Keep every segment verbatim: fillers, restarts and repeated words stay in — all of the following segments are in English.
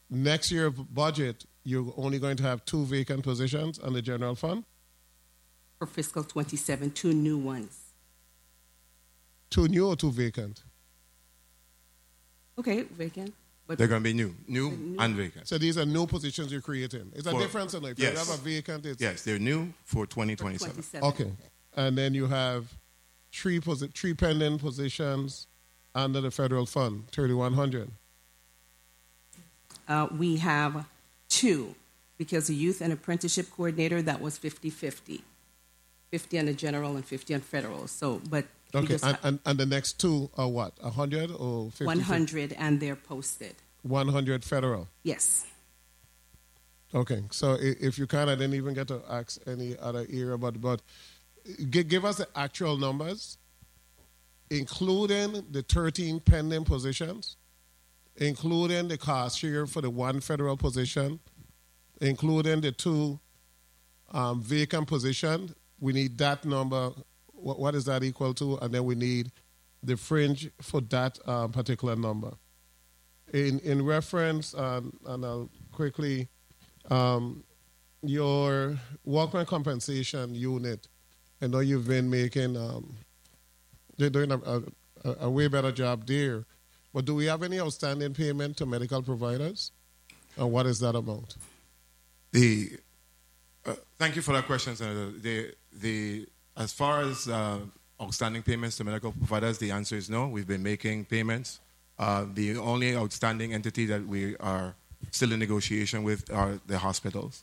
next year budget, you're only going to have two vacant positions on the general fund? For fiscal twenty-seven, two new ones. Two new or two vacant? Okay, vacant. But They're going to be new, new, new. and vacant. So these are new positions you're creating. Is there a For- difference in it? If yes. you have a vacant, it's... Yes, they're new for for twenty twenty-seven. twenty-seven. Okay. And then you have three, posi- three pending positions under the federal fund, thirty-one hundred. Uh, we have two, because the youth and apprenticeship coordinator, that was fifty-fifty. fifty on the general and fifty on federal. So, but we Okay, just and, ha- and, and the next two are what, one hundred or fifty? one hundred, and they're posted. one hundred federal. Yes. Okay, so i- if you can, I didn't even get to ask any other area, but, but gi- give us the actual numbers, including the thirteen pending positions, including the cost share for the one federal position, including the two um, vacant position. We need that number. What, what is that equal to? And then we need the fringe for that um, particular number. In in reference, um, and I'll quickly, um, your workman compensation unit, I know you've been making, um, they're doing a, a, a way better job there. But do we have any outstanding payment to medical providers? And what is that amount? The uh, thank you for that question, Senator. The the as far as uh, outstanding payments to medical providers, the answer is no. We've been making payments. Uh, the only outstanding entity that we are still in negotiation with are the hospitals.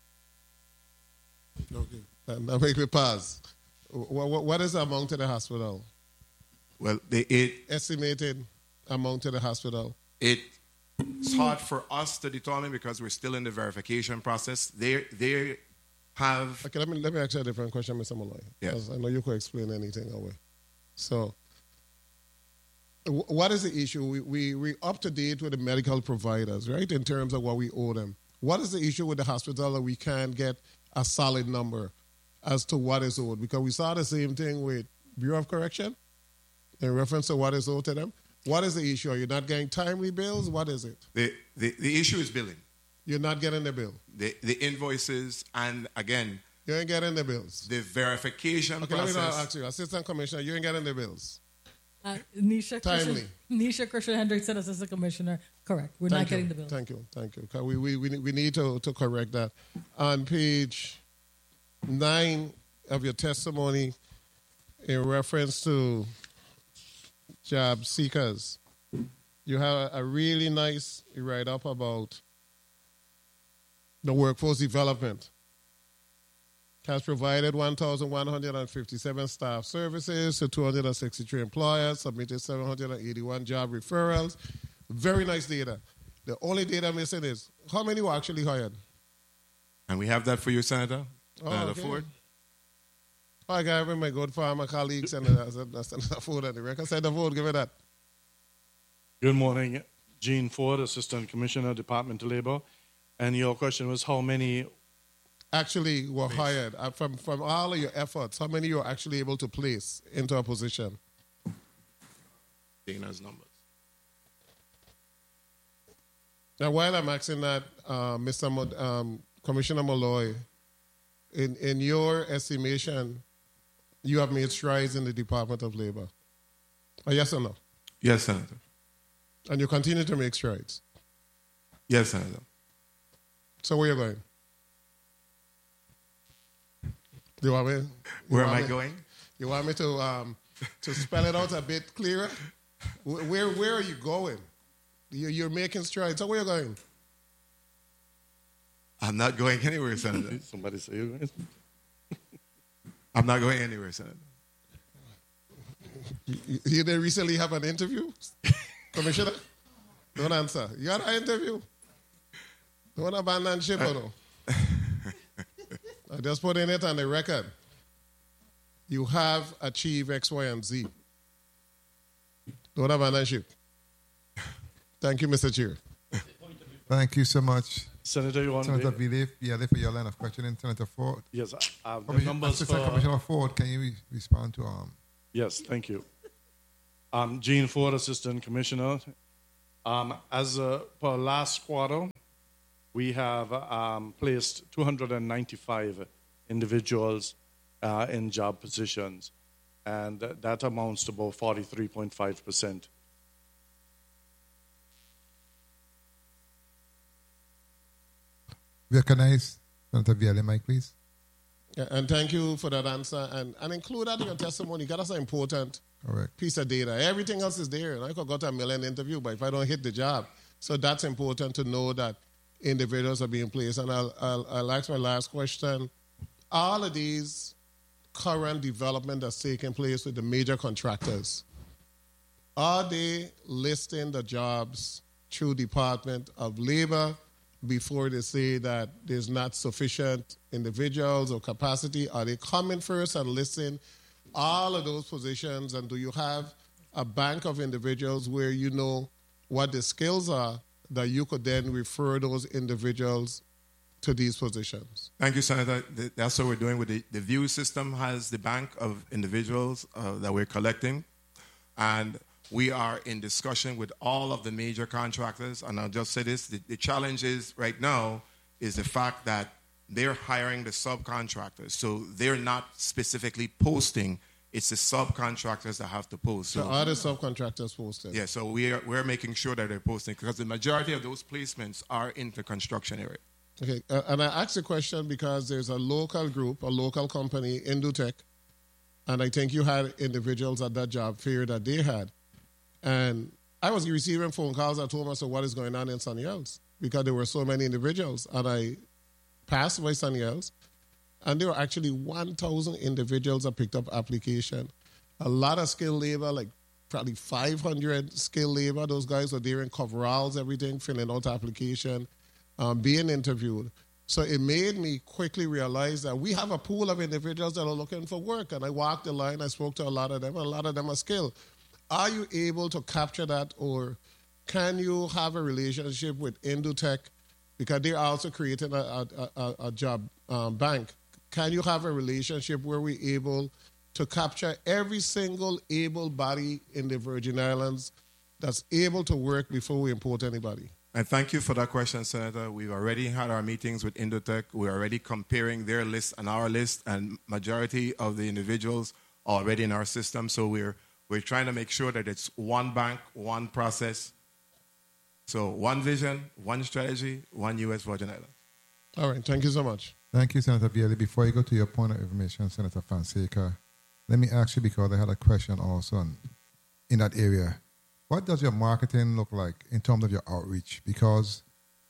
Okay. And that make me pause. What, what is the amount to the hospital? Well, the, it Estimated amount to the hospital? it it's hard for us to determine because we're still in the verification process. They they have Okay, let me let me ask you a different question, Mister Malloy. Yes. 'Cause I know you could explain anything away. So, wh- what is the issue? We we we up to date with the medical providers, right? In terms of what we owe them. What is the issue with the hospital that we can't get a solid number as to what is owed? Because we saw the same thing with Bureau of Correction in reference to what is owed to them. What is the issue? Are you not getting timely bills? What is it? the, the, the issue is billing. You're not getting the bill. The the invoices and again You ain't getting the bills. the verification Okay, let me process. now ask you, Assistant Commissioner, you ain't getting the bills. Uh, Nisha Timely. Christian, Nisha Christian Hendrickson, Assistant Commissioner. Correct. We're Thank not you. getting the bill. Thank you. Thank you. 'Cause We, we, we, need- we need to, to correct that. On page nine of your testimony, in reference to job seekers, you have a really nice write-up about the workforce development. Has provided one thousand one hundred fifty-seven staff services to two hundred sixty-three employers, submitted seven hundred eighty-one job referrals. Very nice data. The only data missing is how many were actually hired? And we have that for you, Senator. Oh, Senator okay. Ford. I got my good farmer colleagues and uh, Senator Ford on the record. Senator Ford, give me that. Good morning, Gene Ford, Assistant Commissioner, Department of Labor. And your question was how many? Actually were hired. Uh, from, from all of your efforts, how many you were actually able to place into a position? Dana's numbers. Now, while I'm asking that, uh, Mister Mo- um, Commissioner Malloy, in, in your estimation, you have made strides in the Department of Labor. Uh, yes or no? Yes, Senator. And you continue to make strides. Yes, Senator. So where are you going? Do you want me? you Where am want I me- going? You want me to um, to spell it out a bit clearer? Wh- Where where are you going? You, you're making strides. So where are you going? I'm not going anywhere, Senator. Somebody say you're going. I'm not going anywhere, Senator. You, you- you didn't recently have an interview, Commissioner? Don't answer. You had an interview. Don't abandon ship, or no? I just put in it on the record. You have achieved X, Y, and Z. Don't abandon ship. Thank you, Mister Chair. Thank you so much, Senator, you want Senator the, Vilif. Yeah, for your line of questioning, Senator Ford. Yes, uh, the Commissioner- numbers Assistant for, Commissioner Ford, can you re- respond to um? yes, thank you. Um, Gene Ford, Assistant Commissioner. Um, as uh, per last quarter, we have um, placed two hundred ninety-five individuals uh, in job positions, and that amounts to about forty-three point five percent. Recognize Senator Viale, Mike, please. Yeah, and thank you for that answer. And, and include that in your testimony, because that's an important Correct. piece of data. Everything else is there. And I could go to a million interview, but if I don't hit the job. So that's important to know that individuals are being placed. And I'll, I'll, I'll ask my last question. All of these current development that's taking place with the major contractors, are they listing the jobs through Department of Labor before they say that there's not sufficient individuals or capacity? Are they coming first and listing all of those positions? And do you have a bank of individuals where you know what the skills are that you could then refer those individuals to these positions? Thank you, Senator. That's what we're doing with the, the VIEW system has the bank of individuals uh, that we're collecting. And we are in discussion with all of the major contractors. And I'll just say this, the, the challenge is right now is the fact that they're hiring the subcontractors. So they're not specifically posting. It's the subcontractors that have to post. So, so are the subcontractors posted? Yeah, so we are, we're making sure that they're posting because the majority of those placements are in the construction area. Okay, uh, and I asked the question because there's a local group, a local company, Indutech, and I think you had individuals at that job fair that they had. And I was receiving phone calls that told me, so what is going on in Sunny Hills? Because there were so many individuals. And I passed by Sunny Hills, and there were actually one thousand individuals that picked up application. A lot of skilled labor, like probably five hundred skilled labor. Those guys were there in coveralls, everything, filling out application, um, being interviewed. So it made me quickly realize that we have a pool of individuals that are looking for work. And I walked the line, I spoke to a lot of them, and a lot of them are skilled. Are you able to capture that, or can you have a relationship with Indutech, because they're also creating a, a, a, a job um, bank? Can you have a relationship where we're able to capture every single able body in the Virgin Islands that's able to work before we import anybody? And thank you for that question, Senator. We've already had our meetings with Indutech. We're already comparing their list and our list, and majority of the individuals are already in our system. So we're We're trying to make sure that it's one bank, one process. So one vision, one strategy, one U S Virgin Islands. All right. Thank you so much. Thank you, Senator Viale. Before you go to your point of information, Senator Fonseca, let me ask you, because I had a question also on, in that area. What does your marketing look like in terms of your outreach? Because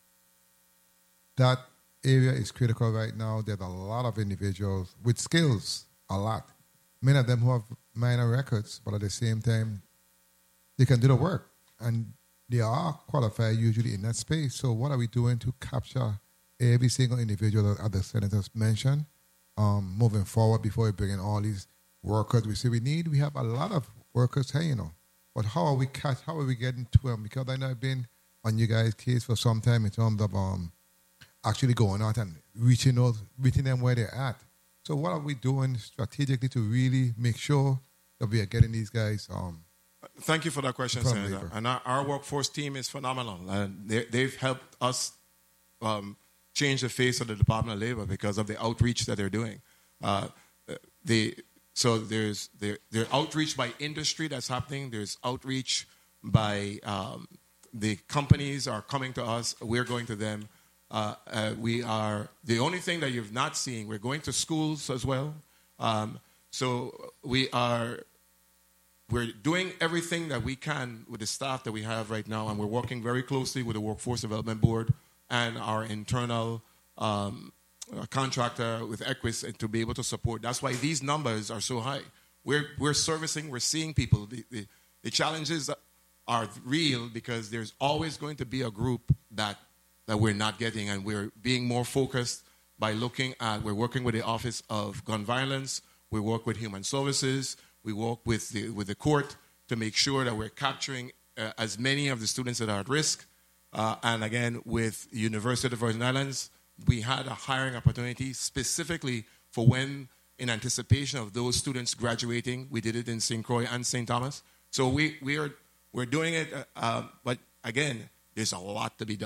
that area is critical right now. There's a lot of individuals with skills, a lot. Many of them who have minor records, but at the same time, they can do the work. And they are qualified usually in that space. So what are we doing to capture every single individual that the senators mentioned um, moving forward before we bring in all these workers we say we need? We have a lot of workers here, you know. But how are we catch, how are we getting to them? Because I know I've been on you guys' case for some time in terms of um, actually going out and reaching, those, reaching them where they're at. So what are we doing strategically to really make sure that we are getting these guys? Um, Thank you for that question, Senator. Labor. And our, our workforce team is phenomenal. And they, they've helped us um, change the face of the Department of Labor because of the outreach that they're doing. Uh, the, so there's there, there's outreach by industry that's happening. There's outreach by um, the companies are coming to us. We're going to them. Uh, uh, we are the only thing that you've not seen. We're going to schools as well. Um, so we are we're doing everything that we can with the staff that we have right now, and we're working very closely with the Workforce Development Board and our internal um, contractor with Equis to be able to support. That's why these numbers are so high. We're we're servicing. We're seeing people. The, the, the challenges are real because there's always going to be a group that. that we're not getting, and we're being more focused by looking at, we're working with the Office of Gun Violence, we work with Human Services, we work with the, with the court to make sure that we're capturing uh, as many of the students that are at risk. Uh, and again, with University of the Virgin Islands, we had a hiring opportunity specifically for when, in anticipation of those students graduating, we did it in Saint Croix and Saint Thomas. So we, we are, we're doing it, uh, uh, but again, there's a lot to be done.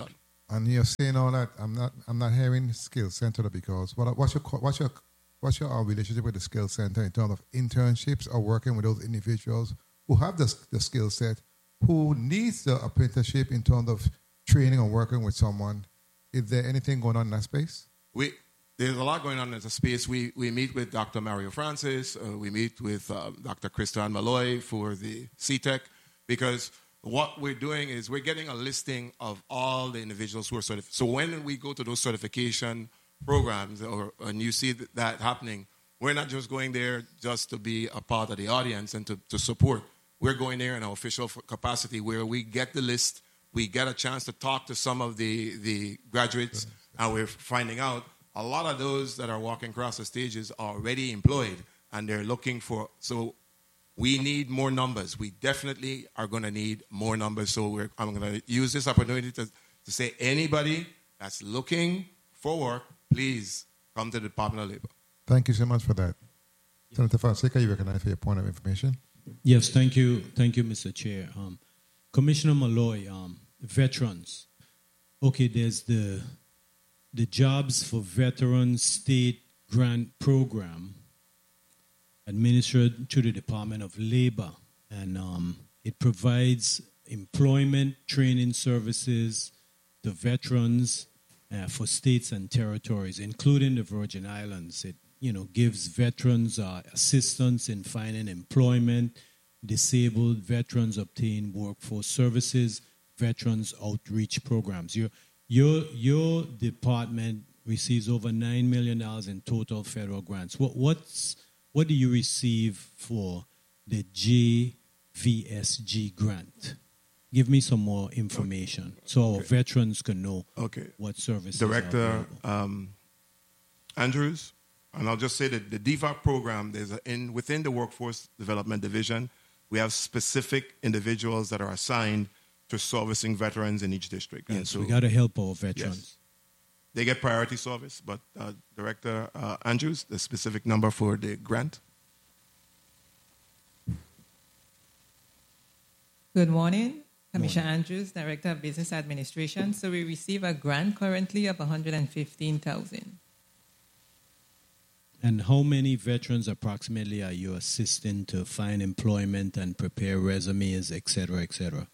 And you're saying all that. I'm not. I'm not hearing skill center because what? What's your what's your what's your uh, relationship with the skill center in terms of internships or working with those individuals who have the the skill set, who needs the apprenticeship in terms of training or working with someone? Is there anything going on in that space? We there's a lot going on in the space. We we meet with Doctor Mario Francis. Uh, we meet with uh, Doctor Christian Malloy for the C TEC because what we're doing is we're getting a listing of all the individuals who are certified. So when we go to those certification programs or and you see that happening, we're not just going there just to be a part of the audience and to, to support. We're going there in an official capacity where we get the list, we get a chance to talk to some of the, the graduates, and we're finding out a lot of those that are walking across the stages are already employed and they're looking for, so we need more numbers. We definitely are going to need more numbers. So we're, I'm going to use this opportunity to, to say anybody that's looking for work, please come to the Department of Labor. Thank you so much for that. Yeah. Senator Fonseca, you recognize for your point of information. Yes, thank you. Thank you, Mister Chair. Um, Commissioner Malloy, um, veterans. Okay, there's the, the Jobs for Veterans State Grant Program administered to the Department of Labor, and um, it provides employment training services to veterans uh, for states and territories, including the Virgin Islands. It, you know, gives veterans uh, assistance in finding employment. Disabled veterans obtain workforce services. Veterans outreach programs. Your your your department receives over nine million dollars in total federal grants. What what's What do you receive for the J V S G grant? Give me some more information okay. so our okay. veterans can know okay. what services Director um, Andrews, and I'll just say that the D V A C program, there's a, in within the Workforce Development Division, we have specific individuals that are assigned to servicing veterans in each district. Yes, so we got to help our veterans. Yes. They get priority service, but uh, Director uh, Andrews, the specific number for the grant. Good morning. Commissioner Andrews, Director of Business Administration. So we receive a grant currently of one hundred fifteen thousand dollars. And how many veterans approximately are you assisting to find employment and prepare resumes, et cetera, et cetera?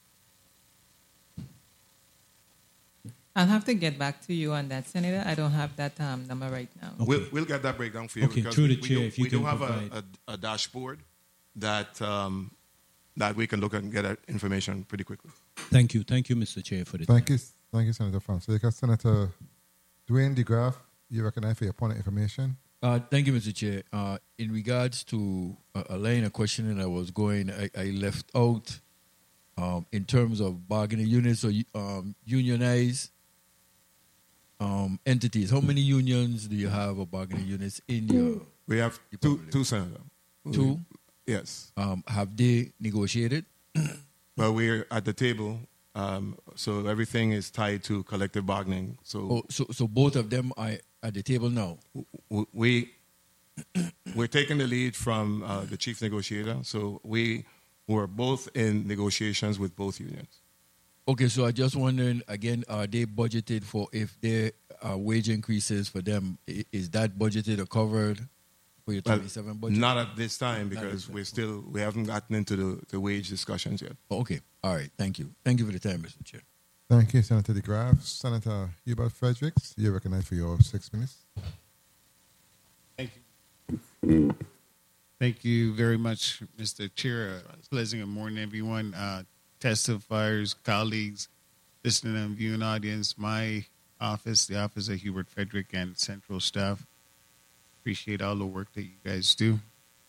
I'll have to get back to you on that, Senator. I don't have that um, number right now. Okay. We'll, we'll get that breakdown for you. Okay, because through the we, chair, we do, if you we can do have provide. a, a, a dashboard that um, that we can look at and get that information pretty quickly. Thank you. Thank you, Mister Chair, for the Thank time. you. Thank you, Senator Fonseca. Senator Dwayne DeGraff, you recognize for your point of information. Uh, thank you, Mister Chair. Uh, in regards to uh, a line of questioning I was going, I, I left out um, in terms of bargaining units or um, unionized um, entities. How many unions do you have or bargaining units in your? We have two, two, Senator. Two? Yes. Um, have they negotiated? Well, we're at the table, um, so everything is tied to collective bargaining. So, oh, so, so both of them are at the table now. We we're taking the lead from uh, the chief negotiator. So we were both in negotiations with both unions. Okay, so I just wondering again, are they budgeted for if there are wage increases for them? Is that budgeted or covered? For your twenty-seven well, budget? Not at this time because time. we're still we haven't gotten into the, the wage discussions yet. Oh, okay, all right. Thank you. Thank you for the time, Mister Chair. Thank you, Senator DeGraff. Senator Hubert Fredericks, you're recognized for your six minutes. Thank you. Thank you very much, Mister Chair. Uh, pleasant morning, everyone. Uh, testifiers, colleagues, listening and viewing audience, my office, the office of Hubert Frederick, and central staff. Appreciate all the work that you guys do.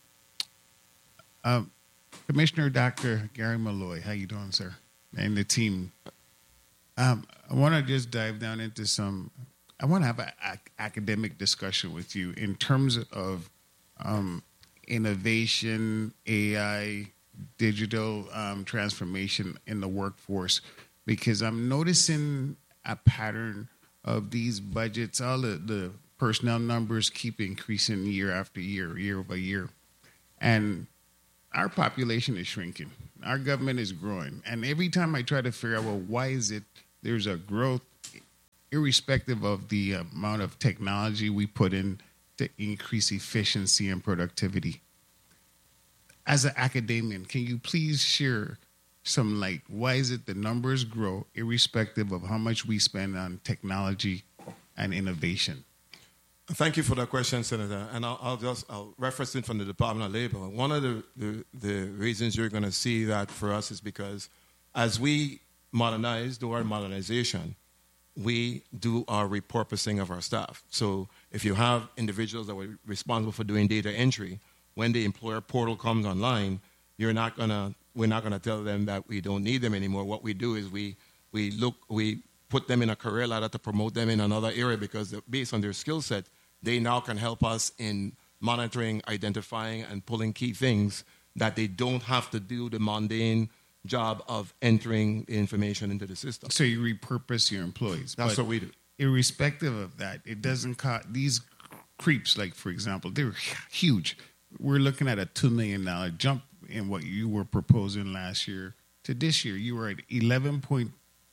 Um, Commissioner Doctor Gary Malloy, how you doing, sir? And the team. Um, I want to just dive down into some, I want to have an ac- academic discussion with you in terms of um, innovation, A I, digital um, transformation in the workforce, because I'm noticing a pattern of these budgets, all the, the personnel numbers keep increasing year after year, year over year. And our population is shrinking. Our government is growing. And every time I try to figure out, well, why is it there's a growth, irrespective of the amount of technology we put in to increase efficiency and productivity. As an academician, can you please share some light? Why is it the numbers grow irrespective of how much we spend on technology and innovation? Thank you for that question, Senator. And I'll, I'll just I'll reference it from the Department of Labor. One of the, the, the reasons you're going to see that for us is because as we modernize, do our modernization, we do our repurposing of our staff. So if you have individuals that were responsible for doing data entry, when the employer portal comes online, you're not gonna, we're not going to tell them that we don't need them anymore. What we do is we, we, look, we put them in a career ladder to promote them in another area because based on their skill set, they now can help us in monitoring, identifying, and pulling key things that they don't have to do the mundane job of entering the information into the system. So you repurpose your employees. That's but what we do. Irrespective of that, it doesn't cost, these creeps, like, for example, they're huge. We're looking at a two million dollars jump in what you were proposing last year to this year. You were at eleven point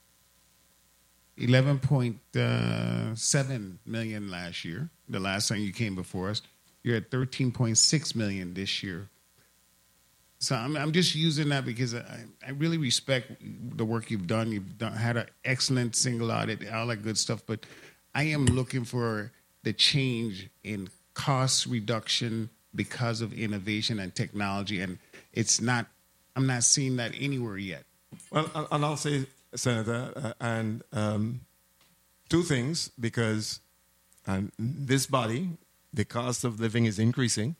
seven million last year, the last time you came before us. You're at thirteen point six million this year. So I'm, I'm just using that because I, I really respect the work you've done. You've done, had an excellent single audit, all that good stuff. But I am looking for the change in cost reduction because of innovation and technology, and it's not. I'm not seeing that anywhere yet. Well, and I'll say, Senator, uh, and um, two things, because um, this body, the cost of living is increasing,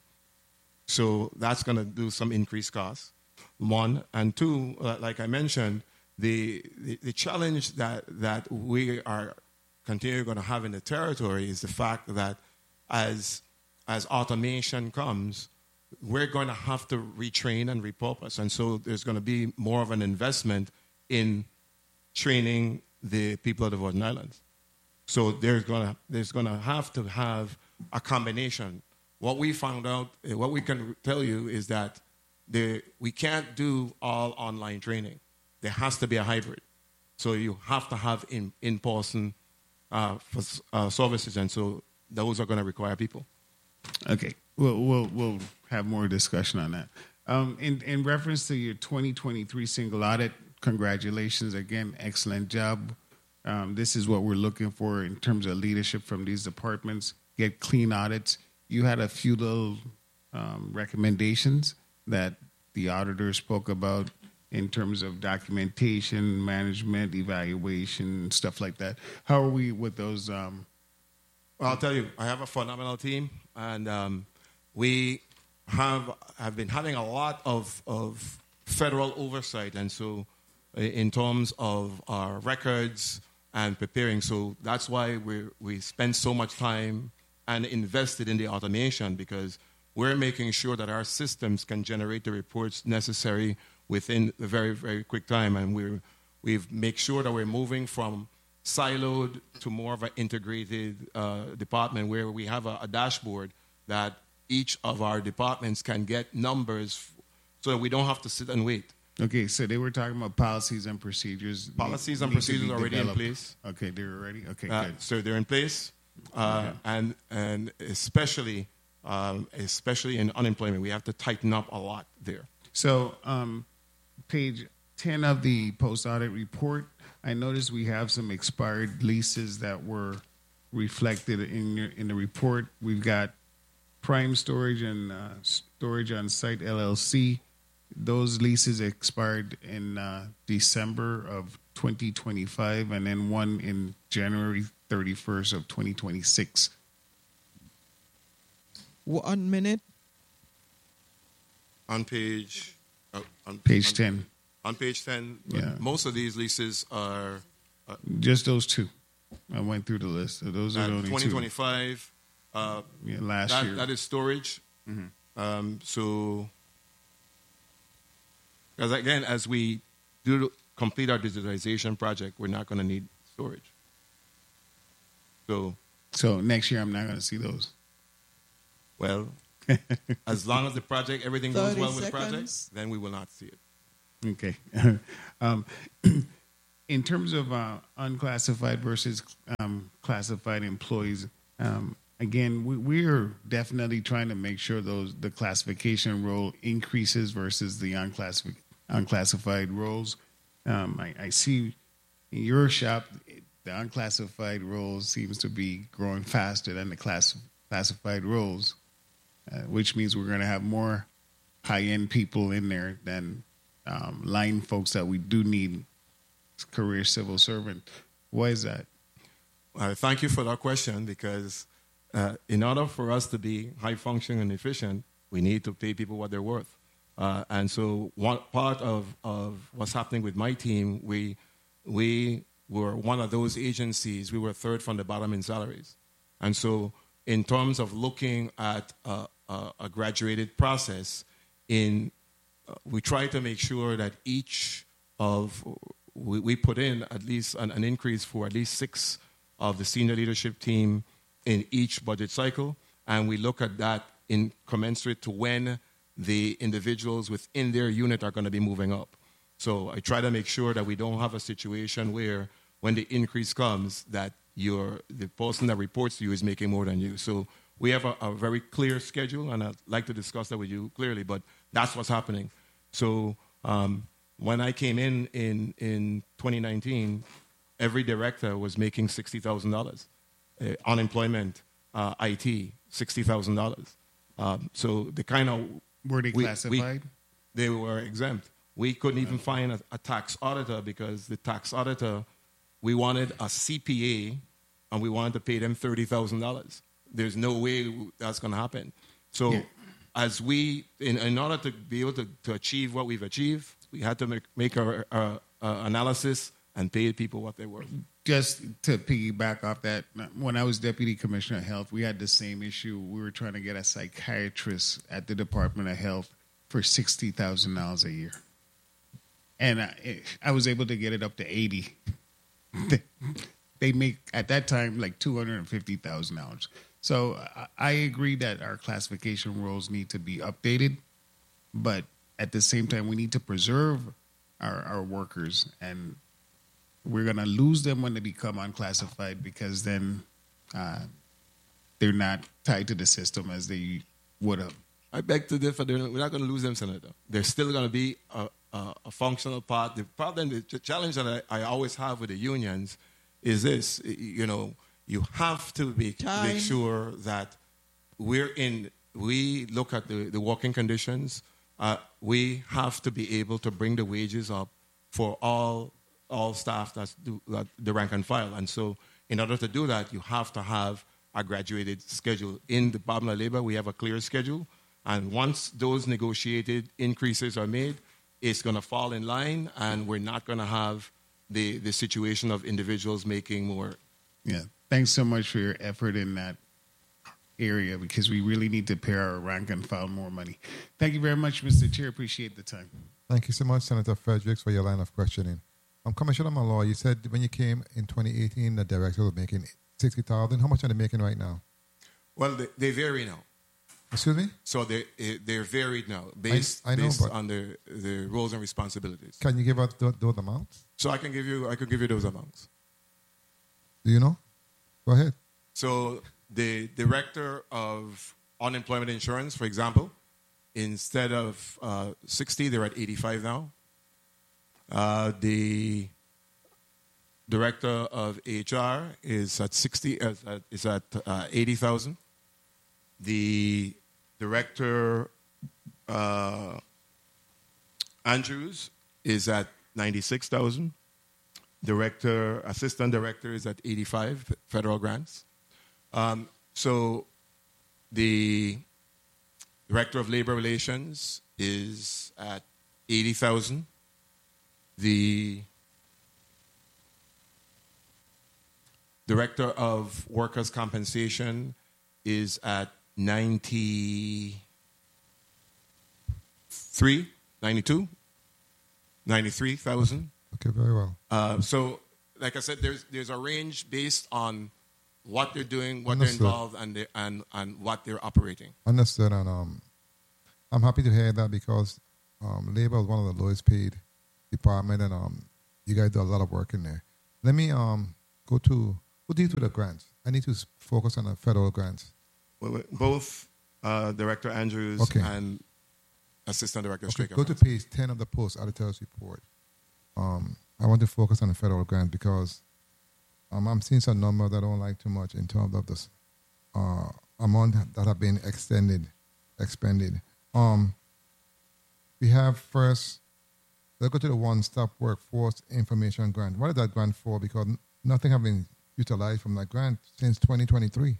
so that's going to do some increased costs, one. And two, uh, like I mentioned, the, the, the challenge that, that we are continuing going to have in the territory is the fact that as, as automation comes, we're going to have to retrain and repurpose. And so there's going to be more of an investment in training the people of the Virgin Islands. So there's going to, there's going to have to have a combination. What we found out, what we can tell you is that the, we can't do all online training. There has to be a hybrid. So you have to have in, in-person uh, for, uh, services, and so those are going to require people. Okay, we'll, we'll, we'll have more discussion on that. Um, in, in reference to your twenty twenty-three single audit, congratulations again, excellent job. Um, this is what we're looking for in terms of leadership from these departments, get clean audits. You had a few little um, recommendations that the auditor spoke about in terms of documentation, management, evaluation, stuff like that. How are we with those? Um... Well, I'll tell you, I have a phenomenal team, and um, we have have been having a lot of, of federal oversight, and so in terms of our records and preparing, so that's why we we spend so much time and invested in the automation, because we're making sure that our systems can generate the reports necessary within a very, very quick time. And we're, we've made sure that we're moving from siloed to more of an integrated uh, department where we have a, a dashboard that each of our departments can get numbers so that we don't have to sit and wait. Okay, so they were talking about policies and procedures. Policies need, and need procedures are already in place. Okay, they're already, okay, uh, good. So they're in place. Uh, okay. and, and especially, um, especially in unemployment, we have to tighten up a lot there. So um, page ten of the post-audit report, I noticed we have some expired leases that were reflected in, your, in the report. We've got Prime Storage and uh, Storage on Site L L C. Those leases expired in uh, December of twenty twenty-five, and then one in January thirty-first of twenty twenty-six. One minute. On page... Uh, on page on, ten. On page ten, yeah. Most of these leases are... Uh, Just those two. I went through the list. So those are the only twenty twenty-five, two. Uh, yeah, last that, year. That is storage. Mm-hmm. Um, so... Because again, as we do complete our digitization project, we're not going to need storage. So, so next year I'm not going to see those. Well, as long as the project, everything goes well with the project, then we will not see it. Okay. um, in terms of uh, unclassified versus um, classified employees, um, again, we, we're definitely trying to make sure those the classification role increases versus the unclassified unclassified roles. Um, I, I see in your shop, the unclassified roles seems to be growing faster than the class, classified roles, uh, which means we're going to have more high-end people in there than um, line folks that we do need career civil servant. Why is that? Uh, thank you for that question, because uh, in order for us to be high-functioning and efficient, we need to pay people what they're worth. Uh, and so one part of, of what's happening with my team, we, we were one of those agencies, we were third from the bottom in salaries. And so in terms of looking at a, a, a graduated process, in uh, we try to make sure that each of, we, we put in at least an, an increase for at least six of the senior leadership team in each budget cycle. And we look at that in commensurate to when the individuals within their unit are going to be moving up. So I try to make sure that we don't have a situation where when the increase comes that you're, the person that reports to you is making more than you. So we have a, a very clear schedule, and I'd like to discuss that with you clearly, but that's what's happening. So um, when I came in, in in twenty nineteen, every director was making sixty thousand dollars. Uh, unemployment, uh, I T, sixty thousand dollars. Um, so the kind of... Were they we, classified? We, they were exempt. We couldn't even find a, a tax auditor because the tax auditor, we wanted a C P A and we wanted to pay them thirty thousand dollars. There's no way that's going to happen. So yeah. as we, in, in order to be able to, to achieve what we've achieved, we had to make, make our, our, our analysis and pay people what they're worth. Just to piggyback off that, when I was Deputy Commissioner of Health, we had the same issue. We were trying to get a psychiatrist at the Department of Health for sixty thousand dollars a year. And I, I was able to get it up to eighty. They make, at that time, like two hundred fifty thousand dollars. So I agree that our classification roles need to be updated, but at the same time, we need to preserve our, our workers, and we're going to lose them when they become unclassified because then uh, they're not tied to the system as they would have. I beg to differ. We're not going to lose them, Senator. They're still going to be a, a, a functional part. The problem, the challenge that I, I always have with the unions is this, you know, you have to be, make sure that we're in, we look at the, the working conditions. Uh, we have to be able to bring the wages up for all all staff that's do, uh, the rank and file. And so in order to do that, you have to have a graduated schedule. In the Department of Labor, we have a clear schedule. And once those negotiated increases are made, it's going to fall in line, and we're not going to have the, the situation of individuals making more. Yeah. Thanks so much for your effort in that area, because we really need to pay our rank and file more money. Thank you very much, Mister Chair. Appreciate the time. Thank you so much, Senator Fredericks, for your line of questioning. Um, Commissioner Malloy, you said when you came in twenty eighteen, the director was making sixty thousand dollars. How much are they making right now? Well, they, they vary now. Excuse me? So they, they're varied now, based, I, I know, based but on their, their roles and responsibilities. Can you give us those, those amounts? So I can give you, I could give you those amounts. Do you know? Go ahead. So the director of unemployment insurance, for example, instead of uh, sixty, they're at eighty-five now. Uh, the director of H R is at sixty, uh, is at uh, eighty thousand. The director uh, Andrews is at ninety-six thousand. Director, assistant director is at eighty-five federal grants. Um, so the director of labor relations is at eighty thousand. The director of workers' compensation is at ninety-three, ninety-two, ninety-three thousand. Okay, very well. Uh, so, like I said, there's there's a range based on what they're doing, what Understood. they're involved, and they, and and what they're operating. Understood. And um, I'm happy to hear that, because um, labor is one of the lowest paid department, and um, you guys do a lot of work in there. Let me um go to who deals with the grants. I need to s- focus on the federal grants. Well, well, both uh, Director Andrews Okay. and Assistant Director Okay, Straker. go to page ten of the post editor's report. Um, I want to focus on the federal grant because um, I'm seeing some numbers that I don't like too much in terms of this uh, amount that have been extended, expended. Um, we have first, let's go to the one-stop workforce information grant. What is that grant for? Because n- nothing has been utilized from that grant since twenty twenty-three.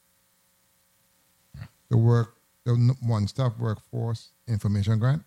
The work, the n- one-stop workforce information grant.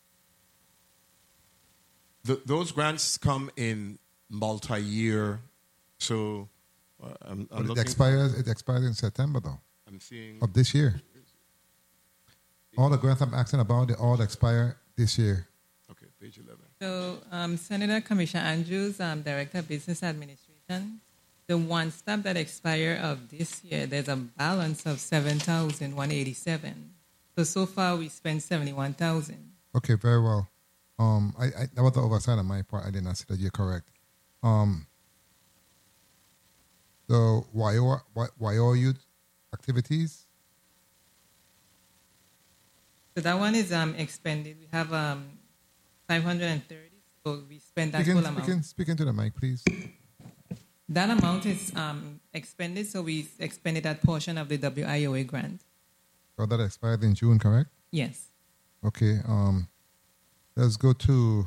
Th- those grants come in multi-year, so uh, I'm, I'm But it looking. expires. It expires in September, though, I'm seeing. of this year. All the grants I'm asking about, they all expire this year. Okay, page eleven. So, um, Senator Commissioner Andrews, um, Director of Business Administration, the one stop that expire of this year, there's a balance of seven thousand one hundred eighty-seven. So, so far we spent seventy-one thousand. Okay, very well. Um, I, I that was the oversight on my part. I did not say that you're correct. Um, the Y O Y O youth activities. So that one is um, expended. We have um, five hundred thirty, so we spend that Speaking, full amount. speaking, speaking to the mic, please. That amount is um, expended, so we expended that portion of the W I O A grant. So that expired in June, correct? Yes. Okay. Um, let's go to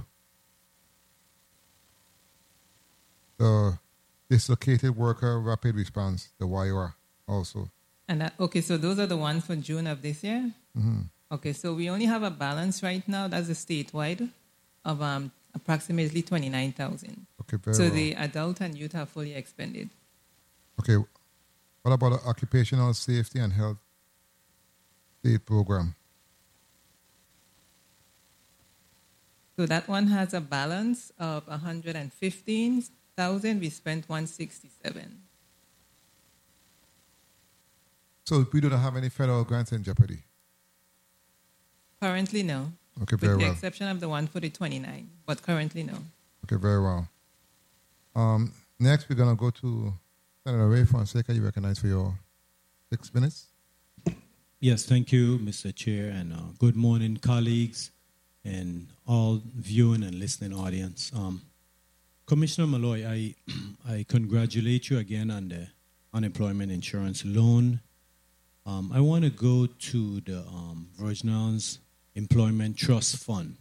the dislocated worker rapid response, the Y O R, also. And that, okay, so those are the ones for June of this year? Mm-hmm. Okay, so we only have a balance right now, that's a statewide, of um, approximately twenty-nine thousand. Okay, very So well. the adult and youth are fully expended. Okay. What about the occupational safety and health state program? So that one has a balance of one hundred fifteen thousand. We spent one hundred sixty-seven. So we don't have any federal grants in jeopardy. Currently, no. Okay, very With the well. exception of the one for the twenty-nine, but currently, no. Okay, very well. Um, next, we're gonna go to Senator Ray Fonseca. You recognize for your six minutes. Yes, thank you, Mister Chair, and uh, good morning, colleagues, and all viewing and listening audience. Um, Commissioner Malloy, I I congratulate you again on the unemployment insurance loan. Um, I want to go to the um, Virginals Employment Trust Fund.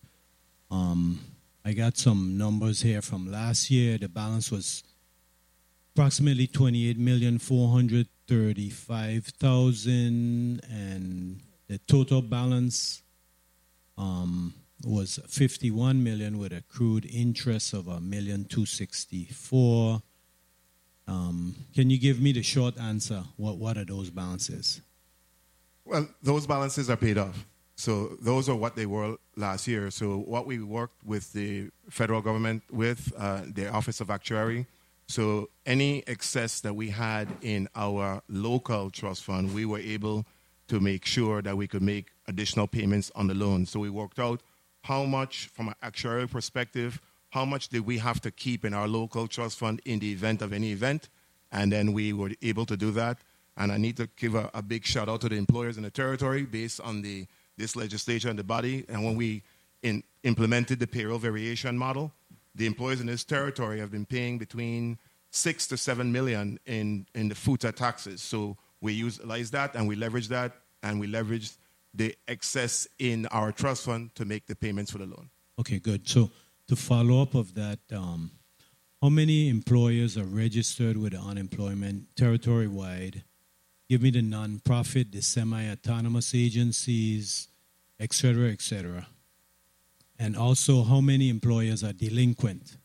Um, I got some numbers here from last year. The balance was approximately twenty-eight million four hundred thirty-five thousand, and the total balance um, was fifty-one million with accrued interest of a million two sixty-four. Um, can you give me the short answer? What what are those balances? Well, those balances are paid off. So those are what they were last year. So what we worked with the federal government with, uh, the Office of Actuary, so any excess that we had in our local trust fund, we were able to make sure that we could make additional payments on the loan. So we worked out how much, from an actuarial perspective, how much did we have to keep in our local trust fund in the event of any event, and then we were able to do that. And I need to give a, a big shout out to the employers in the territory based on the this legislation and the body. And when we in, implemented the payroll variation model, the employers in this territory have been paying between six to seven million in, in the FUTA taxes. So we utilize that and we leverage that, and we leverage the excess in our trust fund to make the payments for the loan. Okay, good. So to follow up of that, um, how many employers are registered with the unemployment territory-wide? Give me the nonprofit, the semi-autonomous agencies, et cetera, et cetera. And also, how many employers are delinquent?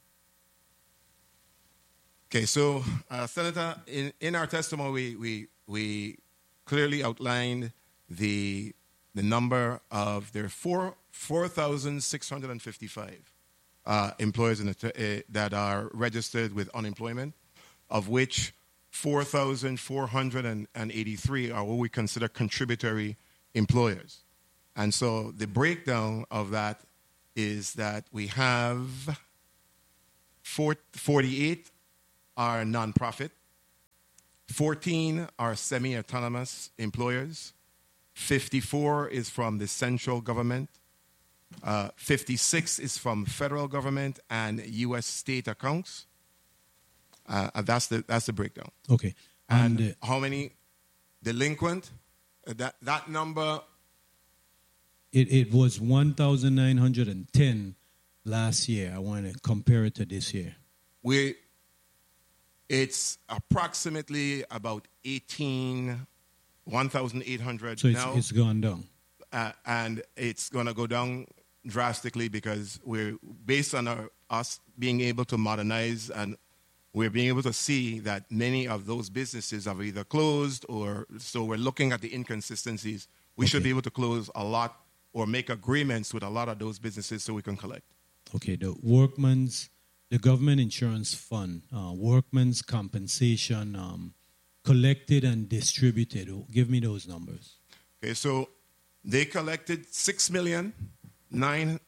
Okay, so uh, Senator, in, in our testimony, we, we, we clearly outlined the, the number of, there are four, four thousand six hundred fifty-five uh, employers in the, uh, that are registered with unemployment, of which four thousand four hundred eighty-three are what we consider contributory employers. And so the breakdown of that is that we have forty-eight are nonprofit, fourteen are semi-autonomous employers, fifty-four is from the central government, uh, fifty-six is from federal government and U S state accounts. Uh, and that's the that's the breakdown. Okay. And, And uh, how many delinquent? Uh, that that number. it, it was one thousand nine hundred ten last year. I want to compare it to this year. We. It's approximately about eighteen, one thousand eight hundred So it's, now, it's gone down. uh, and it's going to go down drastically because we're based on our, us being able to modernize, and we're being able to see that many of those businesses have either closed or so we're looking at the inconsistencies. We should be able to close a lot or make agreements with a lot of those businesses so we can collect. Okay, the workman's, the government insurance fund, uh, workman's compensation, um, collected and distributed. Oh, give me those numbers. Okay, so they collected six million nine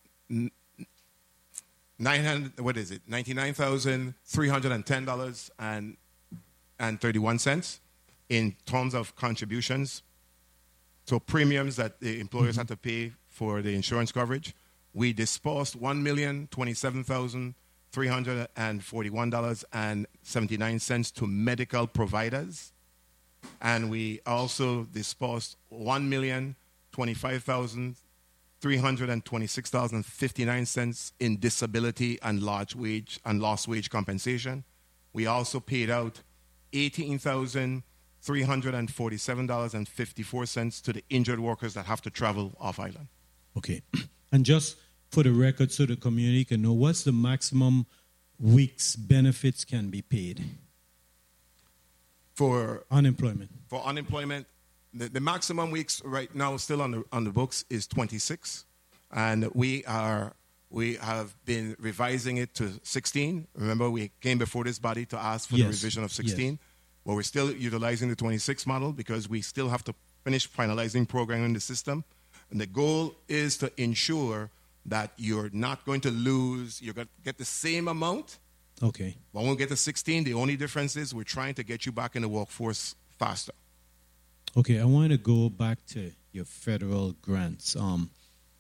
nine hundred. What is it? Ninety nine thousand three hundred and ten dollars and and thirty one cents in terms of contributions. So premiums that the employers Mm-hmm. had to pay for the insurance coverage. We dispersed one million twenty seven thousand three hundred and forty one dollars and seventy nine cents to medical providers. And we also dispersed one million twenty-five thousand three hundred twenty-six dollars and fifty-nine cents in disability and large wage and lost wage compensation. We also paid out eighteen thousand three hundred forty-seven dollars and fifty-four cents to the injured workers that have to travel off island. Okay. And just for the record, so the community can know, what's the maximum weeks benefits can be paid? For unemployment. For unemployment, the, the maximum weeks right now still on the on the books is twenty-six, and we are we have been revising it to sixteen. Remember, we came before this body to ask for Yes. the revision of sixteen. Yes. But we're still utilizing the twenty-six model because we still have to finish finalizing programming the system. And the goal is to ensure that you're not going to lose, you're going to get the same amount. Okay. But when we get to sixteen, the only difference is we're trying to get you back in the workforce faster. Okay, I want to go back to your federal grants. Um,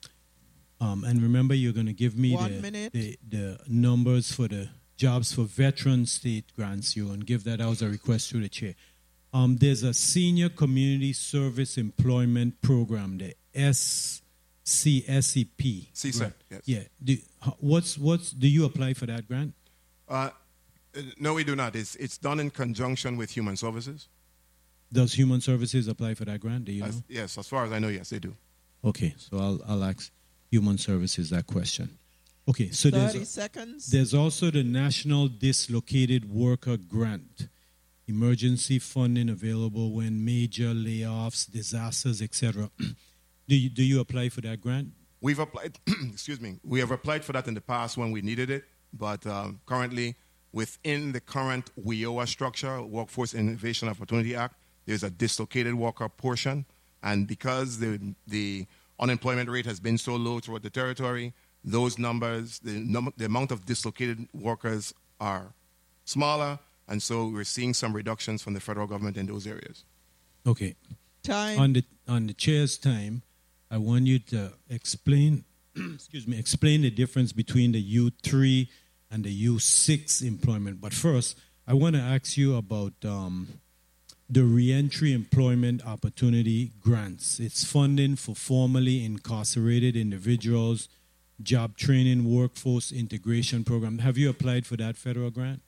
um, and remember, you're going to give me One the, minute. the the numbers for the jobs for veteran state grants. You and give that out as a request through the chair. Um, there's a senior community service employment program, the S C S E P. C S E P, grant. yes. Yeah. Do, ho- what's what's do you apply for that grant? Uh, no, we do not. It's, it's done in conjunction with Human Services. Does Human Services apply for that grant? Do you know? As, yes, as far as I know, yes, they do. Okay, so I'll I'll ask Human Services that question. Okay, so thirty there's seconds. there's also the National Dislocated Worker Grant, emergency funding available when major layoffs, disasters, et cetera. do you do you apply for that grant? We've applied. excuse me. We have applied for that in the past when we needed it, but um, currently, within the current W I O A structure, Workforce Innovation Opportunity Act, there's a dislocated worker portion, and because the the unemployment rate has been so low throughout the territory, those numbers, the, num- the amount of dislocated workers are smaller, and so we're seeing some reductions from the federal government in those areas. Okay. Time. On the on the chair's time, I want you to explain excuse me, explain the difference between the U three and the U six employment. But first, I want to ask you about um, the Reentry Employment Opportunity Grants. It's funding for formerly incarcerated individuals, job training, workforce integration program. Have you applied for that federal grant?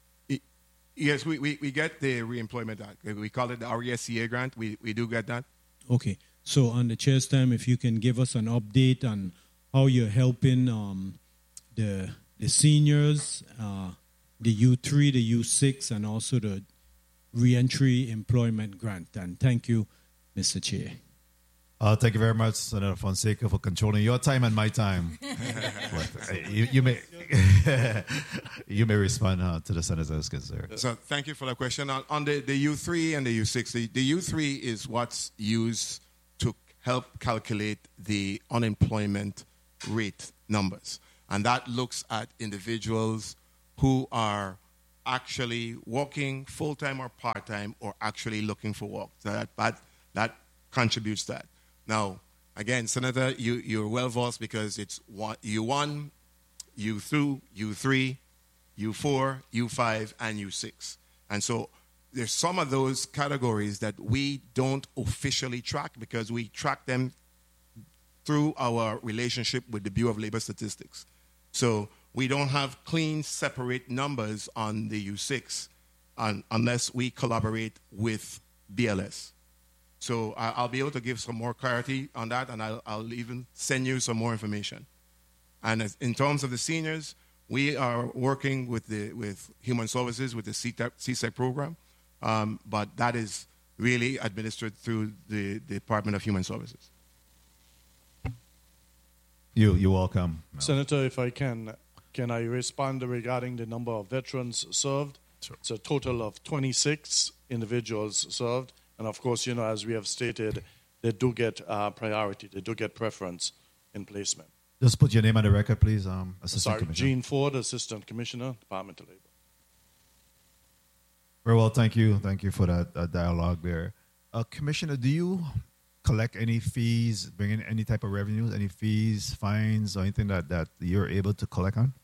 Yes, we, we, we get the Reemployment Act. We call it the R E S C A grant. We, we do get that. Okay. So on the chair's time, if you can give us an update on how you're helping um, the the seniors, uh, the U three, the U six, and also the Reentry Employment Grant. And thank you, Mister Chair. Uh, thank you very much, Senator Fonseca, for controlling your time and my time. But, uh, you, you may you may respond uh, to the senator's concern. So thank you for the question. On, on the, the U three and the U six, the, the U three is what's used to help calculate the unemployment rate numbers. And that looks at individuals who are actually working full-time or part-time or actually looking for work. So that, that, that contributes to that. Now, again, Senator, you, you're well-versed because it's one, U one, U two, U three, U four, U five, and U six. And so there's some of those categories that we don't officially track because we track them through our relationship with the Bureau of Labor Statistics. So we don't have clean, separate numbers on the U six un unless we collaborate with B L S. So I I'll be able to give some more clarity on that, and I'll, I'll even send you some more information. And as, in terms of the seniors, we are working with the with Human Services with the C S E C program, um, but that is really administered through the, the Department of Human Services. You, you're welcome. Senator, if I can, can I respond regarding the number of veterans served? Sure. It's a total of twenty-six individuals served. And of course, you know, as we have stated, they do get uh, priority, they do get preference in placement. Just put your name on the record, please, um, Assistant Sorry, Commissioner. Gene Ford, Assistant Commissioner, Department of Labor. Very well, thank you. Thank you for that uh, dialogue there. Uh, Commissioner, do you collect any fees, bring in any type of revenues, any fees, fines, or anything that, that you're able to collect on?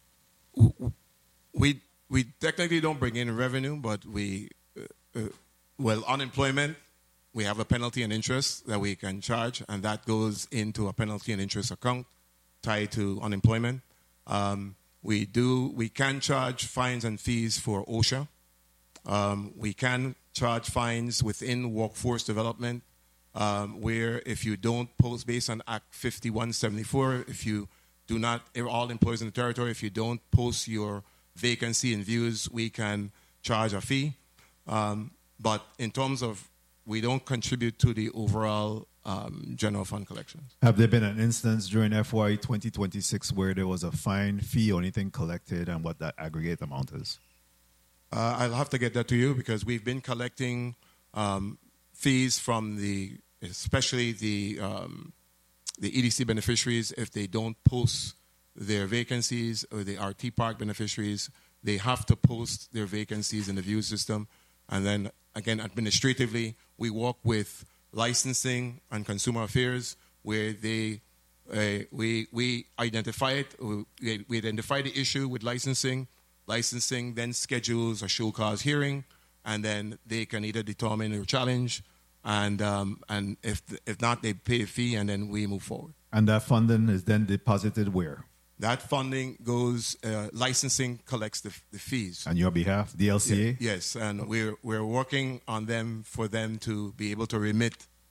We, we technically don't bring in revenue, but we, uh, uh, well, unemployment, we have a penalty and interest that we can charge, and that goes into a penalty and interest account tied to unemployment. Um, we do, we can charge fines and fees for OSHA. Um, we can charge fines within workforce development, um, where if you don't post based on Act fifty-one seventy-four, if you do not, all employees in the territory, if you don't post your vacancy in views, we can charge a fee. Um, but in terms of, we don't contribute to the overall um, general fund collections. Have there been an instance during F Y twenty twenty-six where there was a fine, fee, or anything collected, and what that aggregate amount is? Uh, I'll have to get that to you because we've been collecting um, fees from the, especially the um, the E D C beneficiaries. If they don't post their vacancies, or the R T Park beneficiaries, they have to post their vacancies in the view system. And then again, administratively, we work with licensing and consumer affairs, where they uh, we we identify it. We, we identify the issue with licensing. Licensing then schedules a show cause hearing, and then they can either determine or challenge, and um, and if if not, they pay a fee, and then we move forward. And that funding is then deposited where? That funding goes, uh, licensing collects the, the fees. On your behalf, the L C A? Yeah, yes, and we're we're working on them for them to be able to remit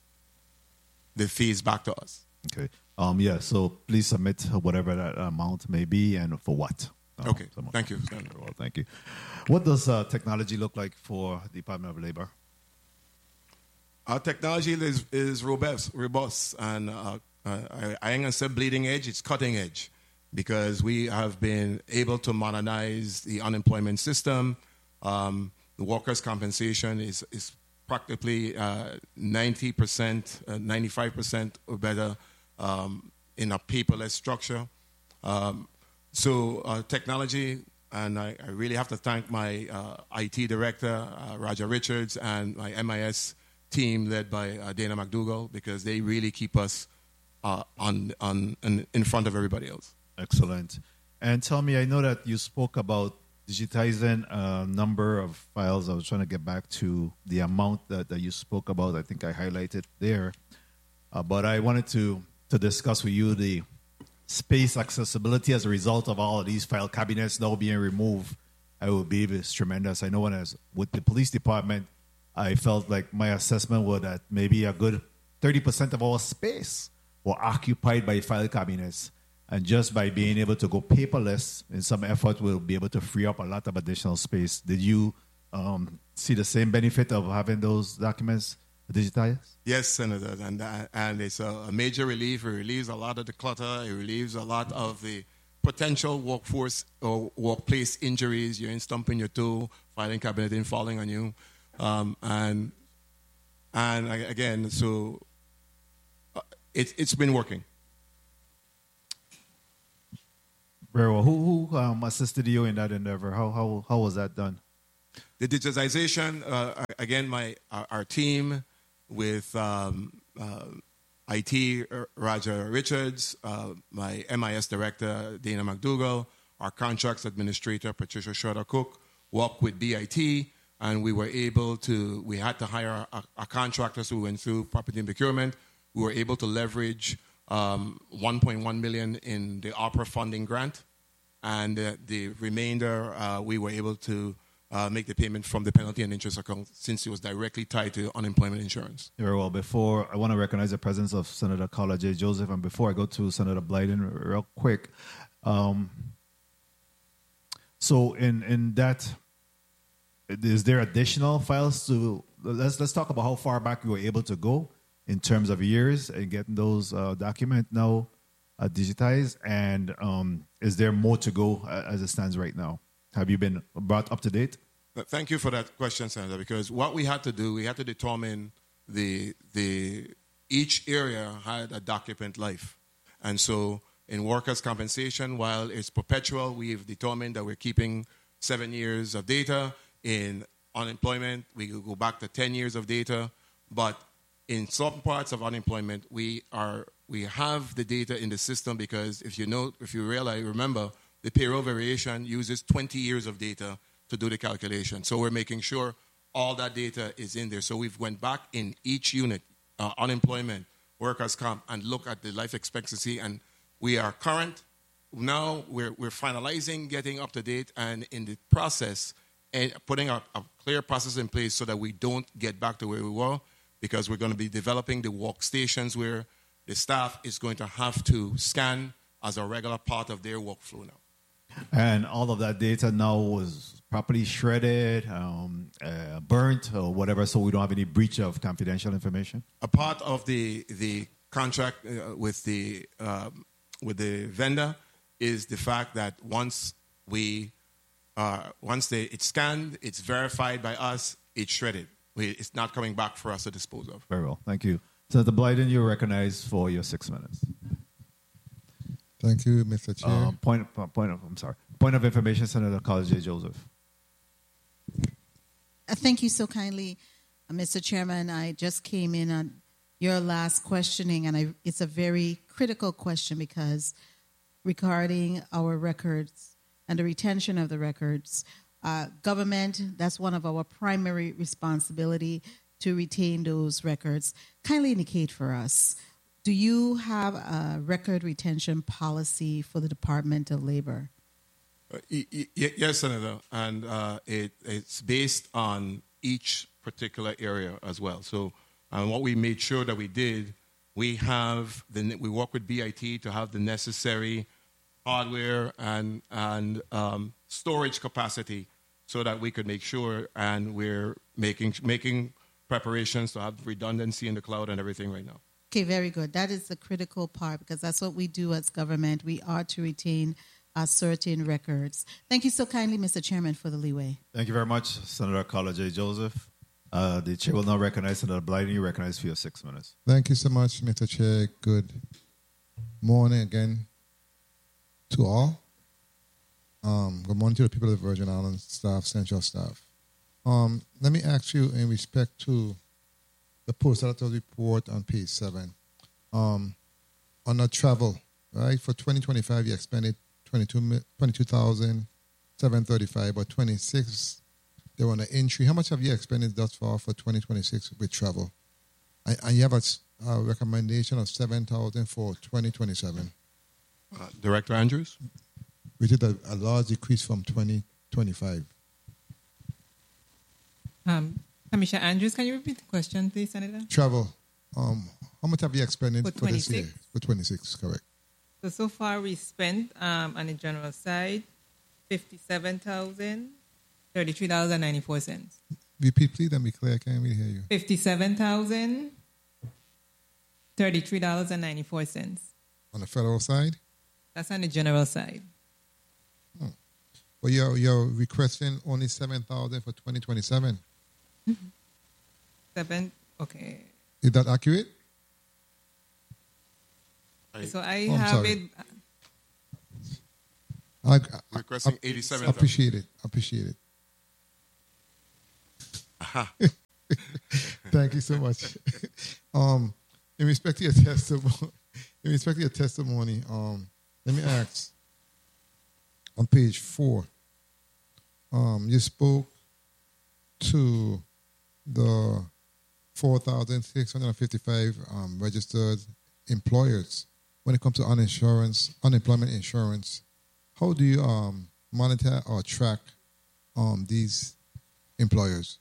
the fees back to us. Okay. Um. Yeah. So please submit whatever that amount may be, and for what. Um, Okay, someone. thank you. Well, thank you. What does uh, technology look like for the Department of Labor? Our technology is, is robust, robust, and uh, uh, I, I ain't gonna say bleeding edge, it's cutting edge, because we have been able to modernize the unemployment system. Um, the workers' compensation is, is practically uh, ninety percent, uh, ninety-five percent or better um, in a paperless structure. Um, So uh, technology, and I, I really have to thank my uh, I T director, uh, Roger Richards, and my M I S team led by uh, Dana McDougall, because they really keep us uh, on, on, on in front of everybody else. Excellent. And tell me, I know that you spoke about digitizing a number of files. I was trying to get back to the amount that, that you spoke about. I think I highlighted there. Uh, but I wanted to, to discuss with you the space accessibility as a result of all of these file cabinets now being removed. I would believe it's tremendous. I know when I was with the police department, I felt like my assessment was that maybe a good thirty percent of our space were occupied by file cabinets. And just by being able to go paperless, in some effort, we'll be able to free up a lot of additional space. Did you um, see the same benefit of having those documents digitized? Yes, Senator, and uh, and it's a, a major relief. It relieves a lot of the clutter. It relieves a lot of the potential workforce or workplace injuries. You're in stumping your toe, filing cabinet in falling on you, um, and and again, so uh, it, it's been working. Very well. Who, who um, assisted you in that endeavor? How, how, how was that done? The digitization, uh, again, my our, our team with um, uh, I T, Roger Richards, uh, my M I S director, Dana McDougall, our contracts administrator, Patricia Schroeder-Cook, worked with B I T, and we were able to, we had to hire a, a contractor, so we went through property and procurement. We were able to leverage um, one point one million dollars in the opera funding grant, and uh, the remainder uh, we were able to uh, make the payment from the penalty and interest account since it was directly tied to unemployment insurance. Very well. Before, I want to recognize the presence of Senator Carla J. Joseph, and before I go to Senator Blyden, real quick, um, so in, in that, is there additional files to, let's, let's talk about how far back you were able to go in terms of years and getting those uh, documents now uh, digitized, and um, is there more to go uh, as it stands right now? Have you been brought up to date? Thank you for that question, Senator, because what we had to do, we had to determine the, the, each area had a document life. And so in workers' compensation, while it's perpetual, we've determined that we're keeping seven years of data. In unemployment, we could go back to ten years of data. But in some parts of unemployment, we are we have the data in the system because if you know, if you realize, remember, the payroll variation uses twenty years of data to do the calculation. So we're making sure all that data is in there. So we've went back in each unit, uh, unemployment, workers' comp, and look at the life expectancy, and we are current. Now we're, we're finalizing, getting up to date, and in the process, and putting a, a clear process in place so that we don't get back to where we were, because we're going to be developing the workstations where the staff is going to have to scan as a regular part of their workflow now. And all of that data now was properly shredded, um, uh, burnt, or whatever, so we don't have any breach of confidential information? A part of the, the contract uh, with, the, um, with the vendor is the fact that once we Uh, once they, it's scanned, it's verified by us, it's shredded. We, it's not coming back for us to dispose of. Very well. Thank you. Senator Blyden, you're recognized for your six minutes. Thank you, Mister Chair. Uh, point, point of, I'm sorry. Point of information, Senator Carla J. Joseph. Uh, thank you so kindly, uh, Mister Chairman. I just came in on your last questioning, and I, it's a very critical question because regarding our records and the retention of the records. Uh, government, that's one of our primary responsibility to retain those records. Kindly indicate for us, do you have a record retention policy for the Department of Labor? Uh, y- y- yes, Senator, and uh, it, it's based on each particular area as well. So um, what we made sure that we did, we have, the, we work with B I T to have the necessary hardware and, and um, storage capacity so that we could make sure, and we're making, making preparations to have redundancy in the cloud and everything right now. Okay, very good. That is the critical part because that's what we do as government. We are to retain uh, certain records. Thank you so kindly, Mister Chairman, for the leeway. Thank you very much, Senator Carla J. Joseph. Uh, the chair will now recognize Senator Blyden. You recognize for your six minutes. Thank you so much, Mister Chair. Good morning again to all. Um, good morning to the people of the Virgin Islands staff, Central staff. Um, let me ask you in respect to the post-editorial report on page seven. Um, on the travel, right, for twenty twenty-five, you expended twenty-two thousand seven hundred thirty-five, but twenty-six, they were on the entry. How much have you expended thus far for twenty twenty-six with travel? And, and you have a, a recommendation of seven thousand for twenty twenty-seven. Uh, Director Andrews? We did a, a large decrease from twenty twenty-five. Um, Commissioner Andrews, can you repeat the question, please, Senator? Travel. Um, how much have you expended For for this year? twenty-six? For twenty-six, correct. So, so far we spent um, on the general side fifty-seven thousand thirty-three dollars and ninety-four cents. Repeat, please, and be clear. I can't really hear you. fifty-seven thousand thirty-three dollars and ninety-four cents. On the federal side? That's on the general side. Oh. Well, you're, you're requesting only seven thousand dollars for twenty twenty-seven. Mm-hmm. Seven, okay. Is that accurate? So I Oh, I'm have sorry. it. I, I, requesting I, eighty-seven. Appreciate it. Appreciate it. Aha. Thank you so much. um, in respect to your testimony, in respect to your testimony, um, let me ask. On page four, um, you spoke to the four thousand six hundred fifty-five um, registered employers when it comes to uninsurance, unemployment insurance. How do you um, monitor or track um, these employers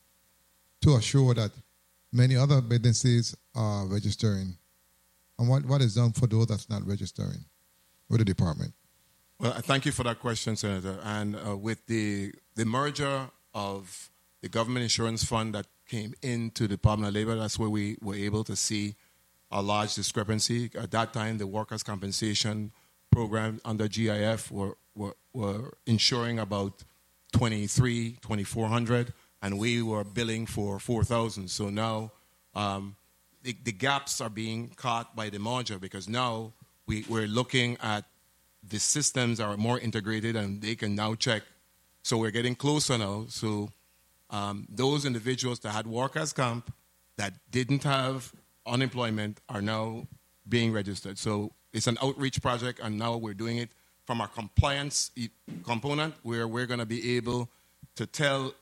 to assure that many other businesses are registering? And what, what is done for those that's not registering with the department? Well, thank you for that question, Senator. And uh, with the the merger of the government insurance fund that came into the Department of Labor, that's where we were able to see a large discrepancy. At that time, the workers' compensation program under G I F were, were, were insuring about twenty-three, twenty-four hundred, and we were billing for four thousand. So now um, the, the gaps are being caught by the merger because now we, we're looking at the systems are more integrated and they can now check. So we're getting closer now. So um, those individuals that had workers' comp that didn't have unemployment are now being registered. So it's an outreach project, and now we're doing it from our compliance component where we're going to be able to tell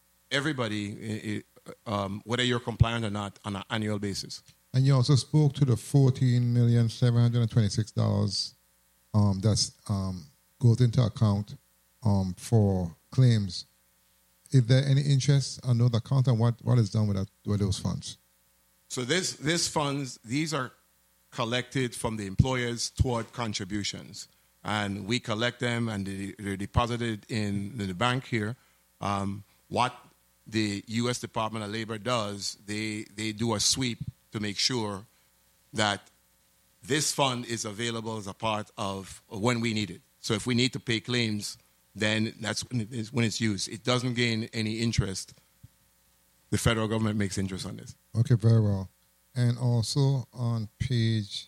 everybody um, whether you're compliant or not on an annual basis. And you also spoke to the fourteen million seven hundred twenty-six thousand dollars um, that's um, goes into account um, for claims. Is there any interest on those accounts, and what, what is done with, that, with those funds? So this, this funds, these are collected from the employers toward contributions. And we collect them and they, they're deposited in the bank here. Um, what the U S Department of Labor does, they, they do a sweep to make sure that this fund is available as a part of when we need it. So if we need to pay claims, then that's when, it is, when it's used. It doesn't gain any interest. The federal government makes interest on this. Okay, very well. And also on page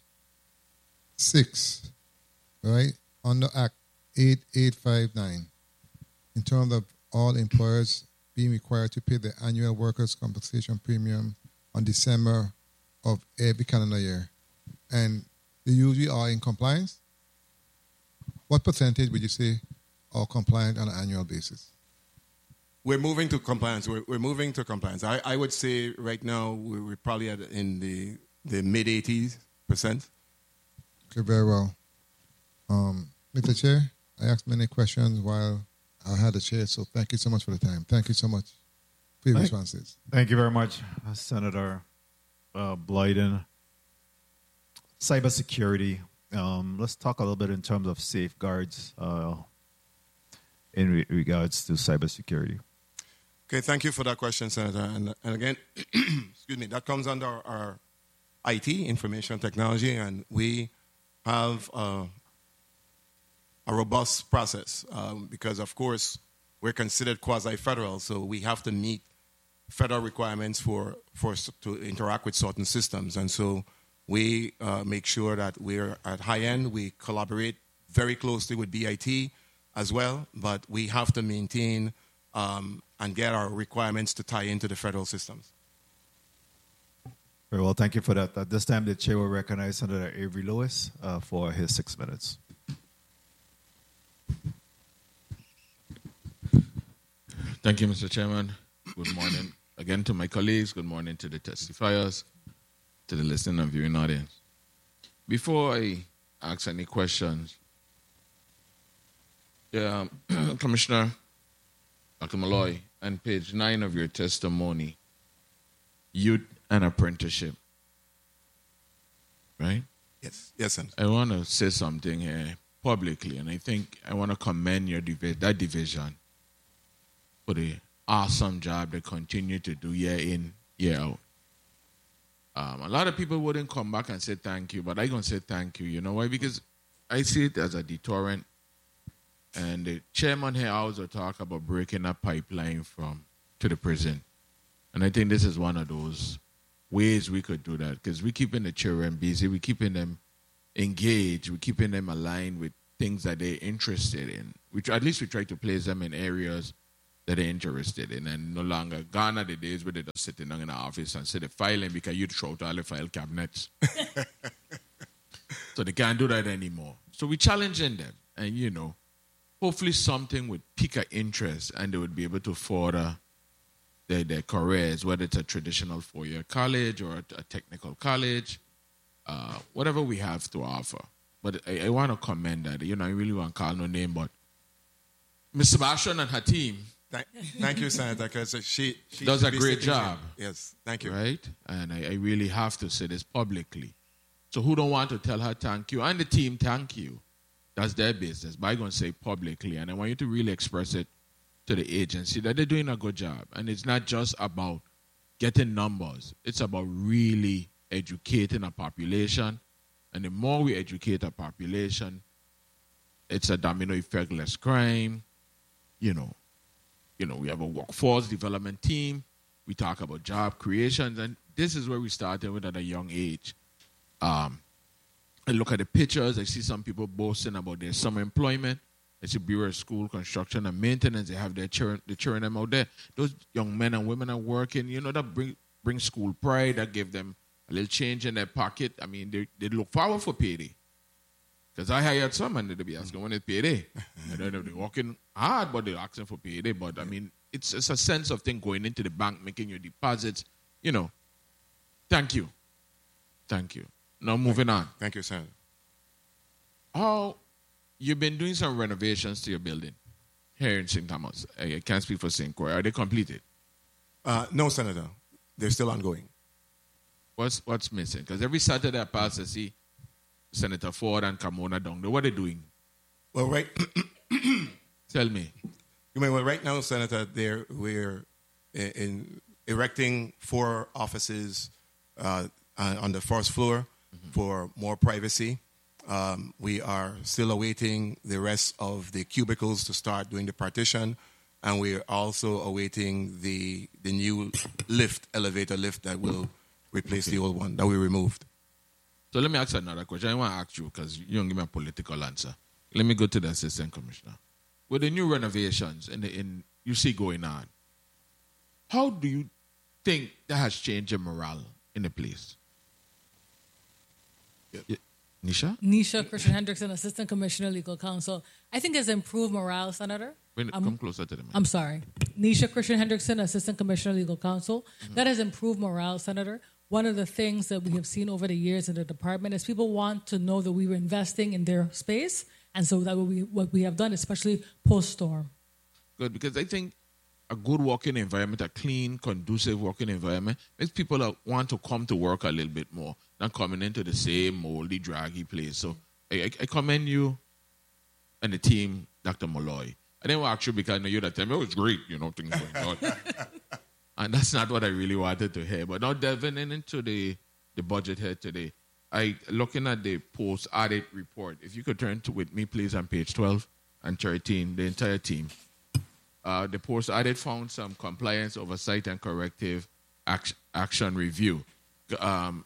six, right, under Act eight eight five nine, in terms of all employers being required to pay the annual workers' compensation premium on December of every calendar year, and they usually are in compliance, what percentage would you say are compliant on an annual basis? We're moving to compliance. We're, we're moving to compliance. I, I would say right now we're, we're probably at in the, the mid eighties percent. Okay, very well. Um, Mister Chair, I asked many questions while I had the chair, so thank you so much for the time. Thank you so much for your thank, responses. Thank you very much, Senator uh, Blyden. Cybersecurity. Um, let's talk a little bit in terms of safeguards uh, in re- regards to cybersecurity. Okay, thank you for that question, Senator. And, and again, excuse me, that comes under our, our I T, information technology, and we have uh, a robust process um, because, of course, we're considered quasi-federal, so we have to meet federal requirements for, for to interact with certain systems. And so we uh, make sure that we're at high end. We collaborate very closely with B I T as well, but we have to maintain um, and get our requirements to tie into the federal systems. Very well, thank you for that. At this time, the chair will recognize Senator Avery Lewis uh, for his six minutes. Thank you, Mister Chairman. Good morning again to my colleagues. Good morning to the testifiers, to the listening and viewing audience. Before I ask any questions, yeah, Commissioner Doctor Malloy, on page nine of your testimony, youth and apprenticeship, right? Yes, yes, sir. I want to say something here publicly, and I think I want to commend your divi- that division for the awesome job they continue to do year in, year out. Um, a lot of people wouldn't come back and say thank you, but I'm going to say thank you. You know why? Because I see it as a deterrent. And the chairman here also talk about breaking a pipeline from to the prison. And I think this is one of those ways we could do that, because we're keeping the children busy, we're keeping them engaged, we're keeping them aligned with things that they're interested in. We try, at least we try to place them in areas that they're interested in, and no longer gone are the days where they're just sitting down in the office and say they're filing because you throw out all the file cabinets. So they can't do that anymore. So we're challenging them, and you know, hopefully something would pique an interest and they would be able to further their, their careers, whether it's a traditional four-year college or a, a technical college, uh, whatever we have to offer. But I, I want to commend that. You know, I really want to call no name, but Miz Sebastian and her team. Thank, thank you, Senator, because she, she does a be great sitting job. here. Yes, thank you. Right? And I, I really have to say this publicly. So who don't want to tell her thank you? And the team, thank you. That's their business. But I'm going to say publicly, and I want you to really express it to the agency that they're doing a good job. And it's not just about getting numbers. It's about really educating a population. And the more we educate a population, it's a domino effect, less crime. You know, you know, we have a workforce development team. We talk about job creations. And this is where we started with at a young age. Um, I look at the pictures. I see some people boasting about their summer employment. I see Bureau of School Construction and Maintenance. They have their children, the children them out there. Those young men and women are working. You know, that bring bring school pride. That give them a little change in their pocket. I mean, they they look forward for payday. Because I hired some and they'll be asking when it's payday. I don't know if they're working hard, but they're asking for payday. But I mean, it's it's a sense of thing going into the bank, making your deposits. You know, thank you, thank you. Now moving on. Thank you, Senator. How you've been doing some renovations to your building here in Saint Thomas. I can't speak for Saint Croix. Are they completed? Uh, no, Senator. They're still ongoing. What's what's missing? Because every Saturday I pass, I see Senator Ford and Kamona down there. What are they doing? Well, right. Tell me. You mean, well, right now, Senator, there we're in, in erecting four offices uh, on the first floor. Mm-hmm. For more privacy. Um, we are still awaiting the rest of the cubicles to start doing the partition, and we're also awaiting the the new lift, elevator lift that will replace okay. the old one that we removed. So let me ask another question. I want to ask you because you don't give me a political answer. Let me go to the Assistant Commissioner. With the new renovations in, the, in you see going on, how do you think that has changed your morale in the place? Yeah. Nisha? Nisha Christian Hendrickson, Assistant Commissioner, Legal Counsel. I think it's improved morale, Senator. Wait, um, come closer to the mic. I'm sorry. Nisha Christian Hendrickson, Assistant Commissioner, Legal Counsel. Mm-hmm. That has improved morale, Senator. One of the things that we have seen over the years in the department is people want to know that we were investing in their space, and so that we what we have done, especially post-storm. Good, because I think a good working environment, a clean, conducive working environment, makes people want to come to work a little bit more than coming into the same moldy, draggy place. So I, I commend you and the team, Doctor Malloy. I didn't ask you because I know you that time. It was great, you know, things going on. And that's not what I really wanted to hear. But now delving into the, the budget here today, I looking at the post-audit report. If you could turn to with me, please, on page twelve and thirteen, the entire team. Uh, the post-audit found some compliance, oversight, and corrective action, action review. Um,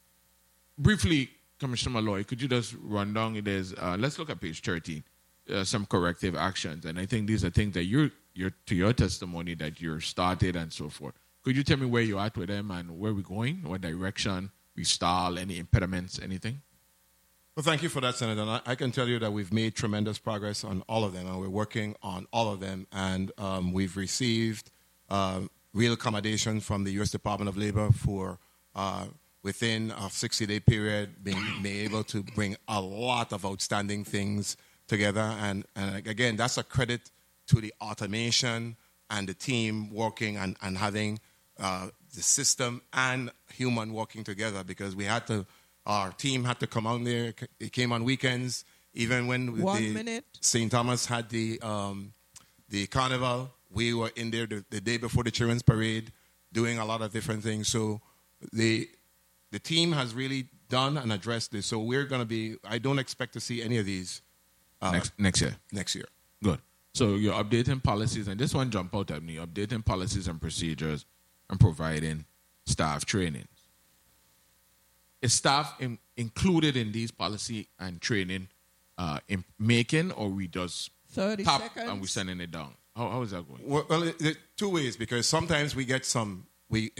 briefly, Commissioner Malloy, could you just run down? There's, uh, let's look at page thirteen, uh, some corrective actions. And I think these are things that you're, you're, to your testimony that you're started and so forth. Could you tell me where you're at with them and where we're going, what direction, we stall, any impediments, anything? Well, thank you for that, Senator. I, I can tell you that we've made tremendous progress on all of them, and we're working on all of them. And um, we've received uh, real accommodation from the U S Department of Labor for uh, within a sixty-day period being, being able to bring a lot of outstanding things together. And, and again, that's a credit to the automation and the team working and, and having uh, the system and human working together, because we had to. Our team had to come out there. It came on weekends, even when One the minute. Saint Thomas had the um, the carnival. We were in there the, the day before the children's parade, doing a lot of different things. So the the team has really done and addressed this. So we're going to be. I don't expect to see any of these uh, next next year. Next year. Good. So you're updating policies, and this one jump out at me: updating policies and procedures, and providing staff training. Is staff in, included in these policy and training uh, in making, or we just thirty tap seconds. and we're sending it down? How, how is that going? Well, well it, it, two ways, because sometimes we get some, we